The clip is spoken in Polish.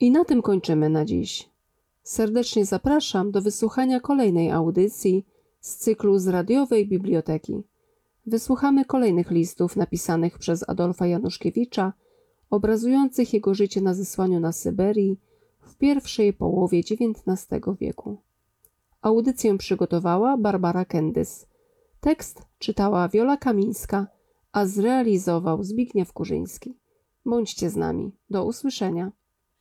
I na tym kończymy na dziś. Serdecznie zapraszam do wysłuchania kolejnej audycji z cyklu z radiowej biblioteki. Wysłuchamy kolejnych listów napisanych przez Adolfa Januszkiewicza, obrazujących jego życie na zesłaniu na Syberii w pierwszej połowie XIX wieku. Audycję przygotowała Barbara Kendys. Tekst czytała Wiola Kamińska, a zrealizował Zbigniew Kurzyński. Bądźcie z nami. Do usłyszenia.